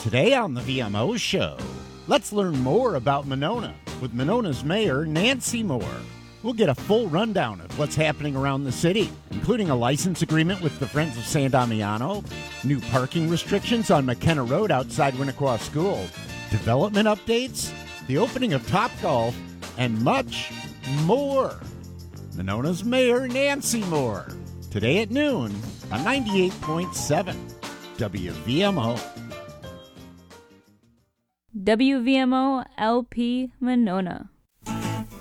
Today on the VMO Show, let's learn more about Monona with Monona's Mayor, Nancy Moore. We'll get a full rundown of what's happening around the city, including a license agreement with the Friends of San Damiano, new parking restrictions on McKenna Road outside Winnequa School, development updates, the opening of Topgolf, and much more. Monona's Mayor, Nancy Moore. Today at noon on 98.7 WVMO. WVMO LP Monona.